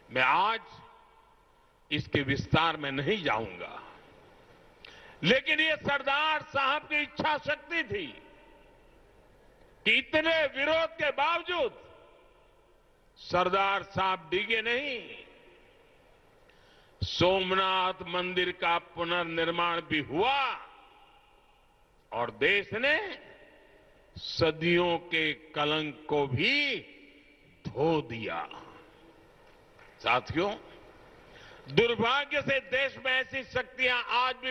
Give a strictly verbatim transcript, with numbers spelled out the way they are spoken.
मैं आज इसके विस्तार में नहीं जाऊंगा, लेकिन ये सरदार साहब की इच्छा शक्ति थी कि इतने विरोध के बावजूद सरदार साहब डिगे नहीं। सोमनाथ मंदिर का पुनर्निर्माण भी हुआ और देश ने सदियों के कलंक को भी धो दिया। साथियों, दुर्भाग्य से देश में ऐसी शक्तियां आज भी